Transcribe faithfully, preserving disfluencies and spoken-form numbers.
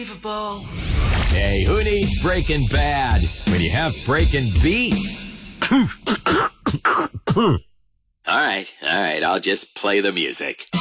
Hey, who needs Breaking Bad when you have Breaking Beats? All right, all right, I'll just play the music.